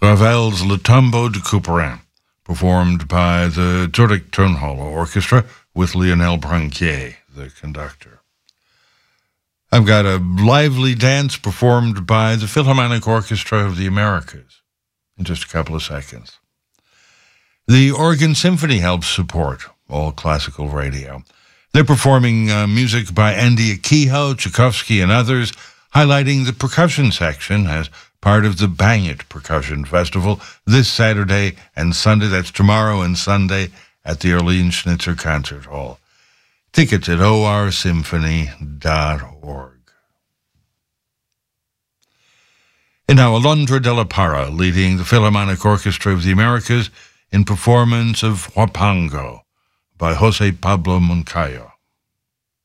Ravel's Le Tombeau de Couperin, performed by the Zurich Tonhalle Orchestra with Lionel Branquier, the conductor. I've got a lively dance performed by the Philharmonic Orchestra of the Americas in just a couple of seconds. The Oregon Symphony helps support All Classical Radio. They're performing music by Andy Akiho, Tchaikovsky, and others, highlighting the percussion section as part of the Bang It Percussion Festival this Saturday and Sunday. That's tomorrow and Sunday at the Arlene Schnitzer Concert Hall. Tickets at orsymphony.org. And now Alondra de la Parra leading the Philharmonic Orchestra of the Americas in performance of Huapango by Jose Pablo Moncayo.